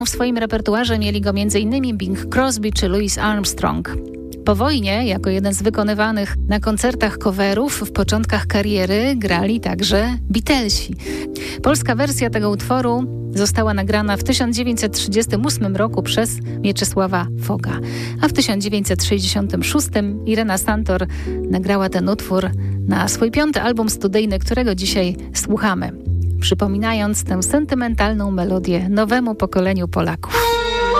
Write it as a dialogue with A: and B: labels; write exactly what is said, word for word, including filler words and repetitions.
A: W swoim repertuarze mieli go m.in. Bing Crosby czy Louis Armstrong. Po wojnie, jako jeden z wykonywanych na koncertach coverów w początkach kariery, grali także Beatlesi. Polska wersja tego utworu została nagrana w tysiąc dziewięćset trzydziestym ósmym roku przez Mieczysława Foga, a w tysiąc dziewięćset sześćdziesiątym szóstym Irena Santor nagrała ten utwór na swój piąty album studyjny, którego dzisiaj słuchamy, przypominając tę sentymentalną melodię nowemu pokoleniu Polaków.